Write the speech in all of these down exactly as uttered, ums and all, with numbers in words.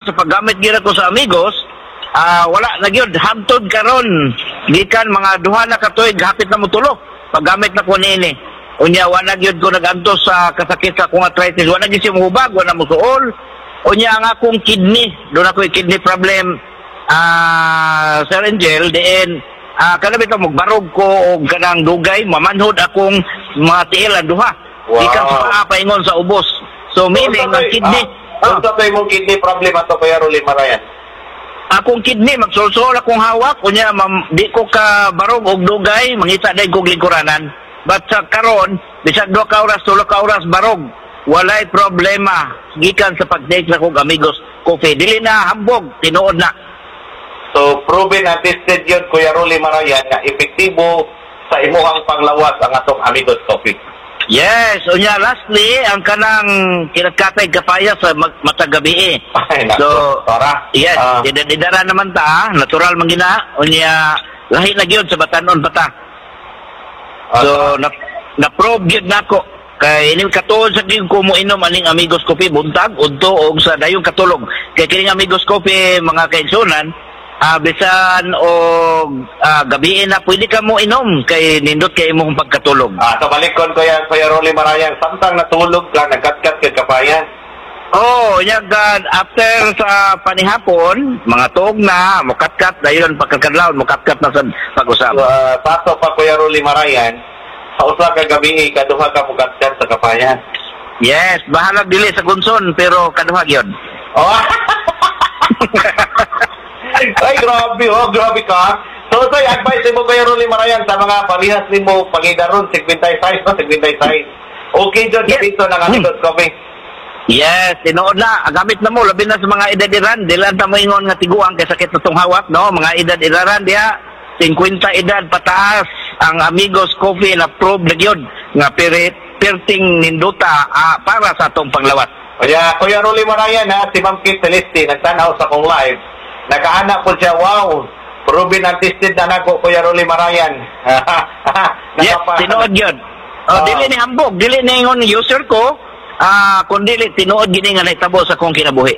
sa paggamit gina ko sa amigos, ah wala na gyud hangtod karon gikan mga duha na ka tuig hapit na motulok paggamit na ko niini. Unya wala gyud ko nagantos sa kasakit sa akong arthritis, wala gyud siya mohubag, wala mo suol. Unya ang akong kidney, doon ako kidney problem. Ah, Sir Angel, diin ah kana bitaw magbarog ko og kanang dugay, mamanhod akong mga tiilan duha. Wow. Gikan sa paa paingon sa ubos. So meaning ang kidney, ah, unsa tay mong kidney problem ato Kuya Rolly Marayan? akong kidney magsulsol akong hawak kunya mam, di ko ka barog og dugay mangita day kog lingkuranan. But sa karon bisag duha ka oras tulo ka oras barog walay problema gikan sa pag-take na kog amigos coffee dili na hambog tinuod na. So proven and tested yun Kuya Rolly Marayan nga epektibo sa imuhang panglawas ang atong amigos coffee. Yes, unya lastly ang kanang kinakatay kapaya sa matag gabi eh. Ay, naku, So, tara. yes, Ah. didara naman ta, natural man gina, unya lahi na gyud sa batanon bata. Ah, So, na, na-probe gyud nako. Kay ining katuod sa gyud ko mo inom aning amigos coffee buntag udto og sa dayong katulog. Kay kining amigos coffee mga kaigsunan, ah bisan og ah, gabi na pwede ka mo inom kay nindot kay imong pagkatulog. Ah, so balikon ko yan, Kuya Rolly Marayan. Samtang natulog ka, nagkatkat ka kapayan. Oh, nyagad after sa panihapon, mga tuog na, mukatkat dayon pagkakadlaw, mukatkat na sa pag-usap. So, uh, sato pa Kuya Rolly Marayan, sa usa ka gabi, kaduha ka mukatkat sa kapayan. Yes, bahala dili sa gunson pero kaduha gyud. Oh. Ay, grabe, oh, grabe ka. So, so, advice mo Kuya Rolly Marayan sa mga parihas ni mo pangidaron, fifty-five, no? fifty-five. Okay, John, Yes. dito ng amigos coffee. Yes, tinuod na, gamit na mo labi na sa mga edad-iran, dili ta mo ingon nga tiguang kay sakit na tong hawak, no? Mga edad-iran diha, fifty edad pataas, ang amigos coffee na probe na gyud nga pirit perting ninduta ah, para sa atong panglawas. Kaya, Kuya Rolly Marayan, ha, si Ma'am Kit Celeste, nagtanaw sa kong live. Nagkaanak po siya, wow, proven and tested na nako, Kuya Rolly Marayan. Yes, tinuod gyud. Oh, Ah. dili ni hambog, dili ni ingon user ko, ah kun dili tinuod gini nga nahitabo sa akong kinabuhi.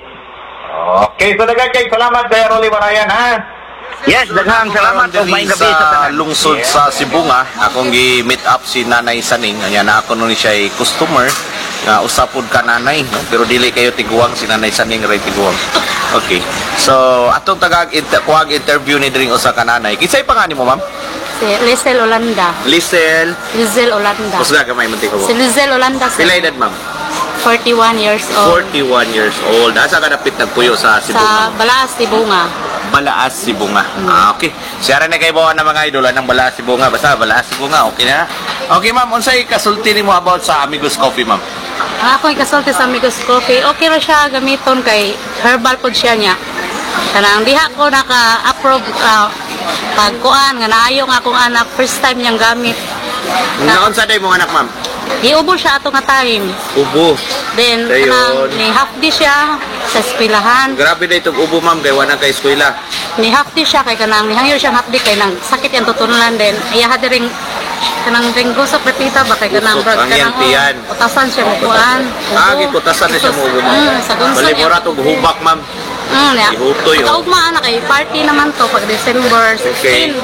Okay, so nagkakay, salamat Kuya Rolly Marayan, ha? Yes, daghang salamat ug maayong gabi sa sa tanan. lungsod Yeah. sa Sibunga. Akong gi-meet up si Nanay Saning. Anya na ako nun siya ay customer nga usapod ka nanay, no? Pero dili kayo tiguang si Nanay Saning ray tiguang. Okay. So atong tagag inter kuwag interview ni dring usa ka nanay. Kinsay pangalan mo, ma'am? Si Lizel Olanda. Lisel. Lizel Olanda. Kusga ka may mantik ko. Si Lizel Olanda, sir. Pila edad, ma'am? forty-one years old. forty-one years old. Asa ka dapit nagpuyo sa Sa Sibunga? Balaas, Sibunga. Balaas Sibunga. Ah, okay. Siya rin na kayo bawa ng mga idola ng Balaas Sibunga. Basta Balaas Sibunga, okay na. Okay, ma'am. Unsay kasulti nimo about sa Amigos Coffee, ma'am? Ang ako ikasulti sa Amigos Coffee, okay ra siya gamiton kay herbal food siya niya. Kanang diha ko naka-approve uh, pagkuan nga naayo nga akong anak first time niyang gamit. Naon sa day mong anak, ma'am? Giubo siya ato nga time. Ubo. Then Dayon. kanang ni half day siya sa eskwelahan. Grabe na itong ubo, ma'am. Kaya wala kay eskwela. Ni half day siya kay kanang ni hangyo siya half day kay nang sakit yang tutunulan din. Iya hadi ring kanang ring gusok repita ba kay kanang Gusok, ang iyang tiyan. oh, utasan siya mo kuan. Ah, giputasan na siya mo ubo, ma'am. Mm, sa gunso Bali mo niya. ra itong hubak, ma'am. Mm, ya. Ihutoy, oh. Kaugma na kay party naman to pag December sixteen.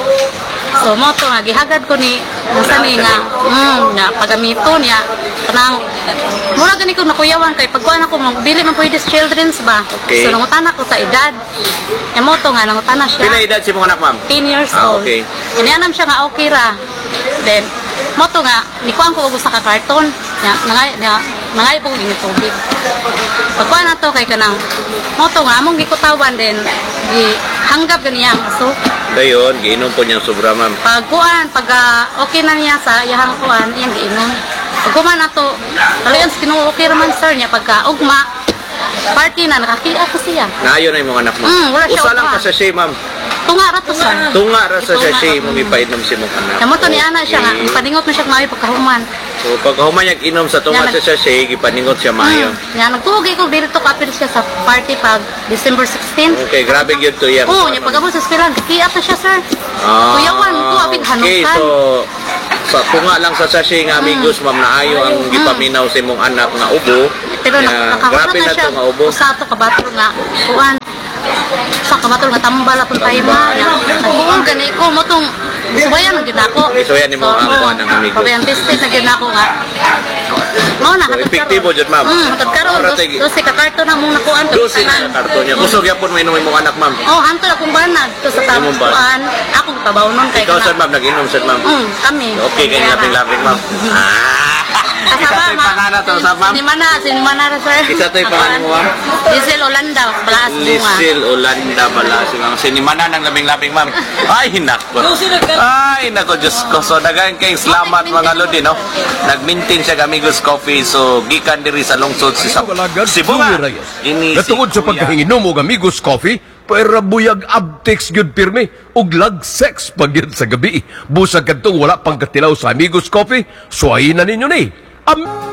So mo to nga gihagad ko ni nasa ni nga mm, nga pagamito niya kanang mura gani ko nakuyawan kay pagkuan ako mo dili man pwede sa children's ba. Okay. So nangutan ako sa edad. E mo to nga nangutan na siya. Pila edad si mong anak, ma'am? ten years Ah, old. okay. Inianam siya nga okay ra. Then mo to nga nikuan ko og sa ka carton. Nya nangay nya nangay ko ini tubig. Pagkuan na to kay kanang mo to nga among gikutawan din gi hanggap ganiyang aso. Dayon, giinom po niyang sobra, ma'am. Pagkuan pag ah, okay na niya sa iyang kuan iyang giinom. Pag kuman na to, kalayan kinuha okay raman sir niya pagka ugma party na nakakiya ko siya. Naayon na yung mga anak, ma'am. Mm, wala siya Usa lang upa. ka sa siya, ma'am. Tunga ra to sir. Tunga ra sa Tunga. siya, mong ipainom si mong anak. Namo to ni ana siya nga Okay. ipaningot mo siya kamayo pagkahuman. So, pag humanyag inom sa tunga Yan, sa siya, ipaningot siya maayo. Mm. Nga nagtuogi ko dito kapil siya sa party pag December sixteen. Okay, grabe yun to yan. Oo, niya pagabot sa eskwela, kiya to siya sir. Ah, Kuyawan ko apig okay, hanukan. so sa tunga lang sa sachet nga amigos, ma'am, naayo ang gipaminaw sa imong anak nga ubo. Pero Kaya, nakahuna grabe na na siya to nga ubo. usa to kabato nga kuan sa kamatol nga tambal akong tayo ma. Nagbuong gani ko, motong subayan ang ginako. Isubayan ni mo ang kuha ng amigo. Pabayang tested na ginako nga. Mao na, So, hatod epektibo karon. dyan, ma'am. Hmm, hatod karon. Ora, Dos- tigi. Dosi ka karton na mong nakuhaan. Dosi na karton niya. Kusog yapon may inumin mong anak, ma'am. Oh, hantod akong banag. To sa Imong banag. tabuan, akong tabaw nun kay Ikaw, sir, ma'am, nag-inom, sir, ma'am. Hmm, kami. Okay, kayo labing-labing, ma'am. Ah! Isa Kasama, to'y pangalan to, sa ma'am. Si Mana, si Mana na, sir. Isa to'y pangalan mo, ma'am. Lizel Olanda, Balas Bunga. Lisil Olanda Balasio. Ang sinimana ng labing-labing, ma'am. Ay, nako. Ay, nako, Diyos ko. So, dagan kayong salamat, mga lodi, no? Nag-maintain siya Amigos Coffee. So, gikan diri sa lungsod si Sab- Walagad Cebu nga. Joey Reyes. Ini si Natungod sa Kuya. pagkahinginom og Amigos Coffee, pero buyag abtex gyud pirmi ug lag sex pag yun sa gabi. Busag kadtong wala pang katilaw sa Amigos Coffee, suwayin na ninyo ni. Am